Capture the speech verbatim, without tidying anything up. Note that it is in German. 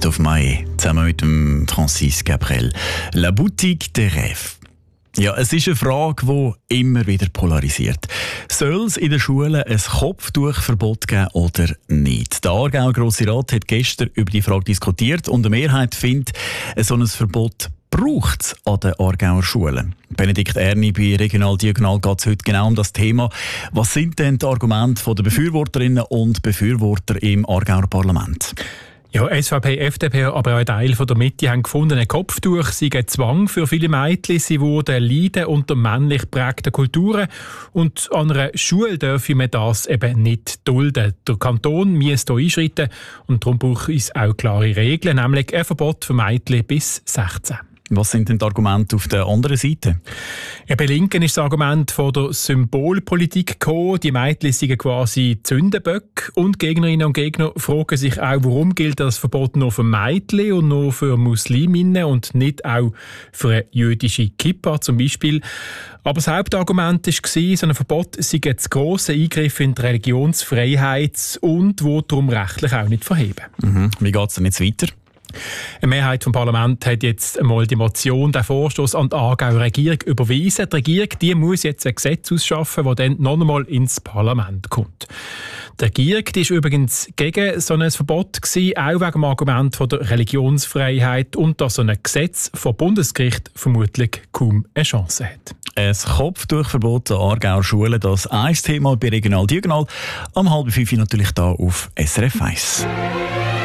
Christophe Maé, zusammen mit dem Francis Cabrel. La Boutique des Rêves. Ja, es ist eine Frage, die immer wieder polarisiert. Soll es in den Schulen ein Kopftuchverbot geben oder nicht? Der Aargauer Grosse Rat hat gestern über die Frage diskutiert und eine Mehrheit findet, so ein Verbot braucht es an den Aargauer Schulen. Benedikt Erni bei Regional Diagonal geht es heute genau um das Thema. Was sind denn die Argumente der Befürworterinnen und Befürworter im Aargauer Parlament? Ja, S V P, F D P, aber auch ein Teil von der Mitte haben gefunden, ein Kopftuch sei ein Zwang für viele Mädchen. Sie würden leiden unter männlich geprägten Kulturen. Und an einer Schule dürfe man das eben nicht dulden. Der Kanton müsste hier einschreiten und darum braucht es auch klare Regeln, nämlich ein Verbot für Mädchen bis sechzehn. Was sind denn die Argumente auf der anderen Seite? Ja, bei Linken ist das Argument von der Symbolpolitik gekommen. Die Mädchen sind quasi Zündenböcke. Und Gegnerinnen und Gegner fragen sich auch, warum gilt das Verbot nur für Mädchen und nur für Musliminnen und nicht auch für eine jüdische Kippa zum Beispiel. Aber das Hauptargument war, so ein Verbot sei ein zu grosser Eingriff in die Religionsfreiheit und will darum rechtlich auch nicht verheben. Mhm. Wie geht es denn jetzt weiter? Eine Mehrheit vom Parlament hat jetzt einmal die Motion, den Vorstoß an die Aargauer Regierung überwiesen. Die Regierung die muss jetzt ein Gesetz ausschaffen, das dann noch einmal ins Parlament kommt. Die Regierung die ist übrigens gegen so ein Verbot gewesen, auch wegen dem Argument von der Religionsfreiheit und dass so ein Gesetz vom Bundesgericht vermutlich kaum eine Chance hat. Ein Kopftuchverbot an Aargauer Schulen, das ein Thema bei Regional Diagonal. Am halb fünf natürlich hier auf S R F eins.